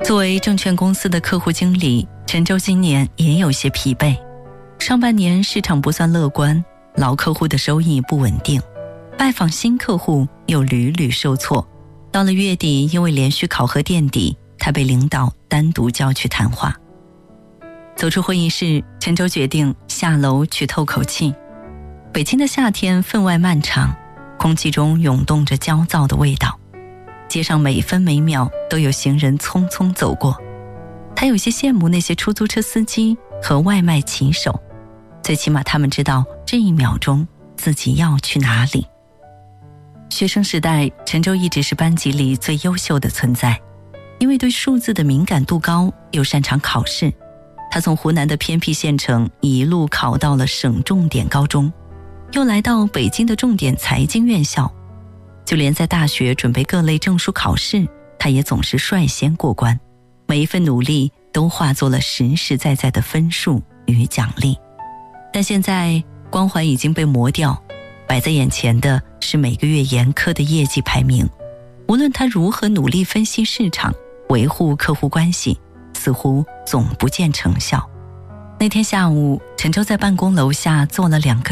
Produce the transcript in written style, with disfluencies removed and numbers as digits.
作为证券公司的客户经理，陈舟今年也有些疲惫。上半年市场不算乐观，老客户的收益不稳定，拜访新客户又屡屡受挫。到了月底，因为连续考核垫底，他被领导单独叫去谈话。走出会议室，陈舟决定下楼去透口气。北京的夏天分外漫长，空气中涌动着焦躁的味道，街上每分每秒都有行人匆匆走过。他有些羡慕那些出租车司机和外卖骑手，最起码他们知道这一秒钟自己要去哪里。学生时代，陈舟一直是班级里最优秀的存在，因为对数字的敏感度高，又擅长考试，他从湖南的偏僻县城一路考到了省重点高中，又来到北京的重点财经院校，就连在大学准备各类证书考试，他也总是率先过关，每一份努力都化作了实实在在的分数与奖励。但现在光环已经被磨掉，摆在眼前的是每个月严苛的业绩排名，无论他如何努力分析市场，维护客户关系，似乎总不见成效。那天下午，陈舟在办公楼下坐了2个